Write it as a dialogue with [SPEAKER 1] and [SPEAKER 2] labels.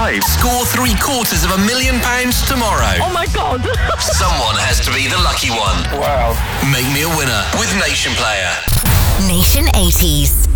[SPEAKER 1] live.
[SPEAKER 2] Score £750,000 tomorrow.
[SPEAKER 3] Oh my God.
[SPEAKER 2] Someone has to be the lucky one.
[SPEAKER 1] Wow.
[SPEAKER 2] Make me a winner with Nation Player.
[SPEAKER 4] Nation 80s.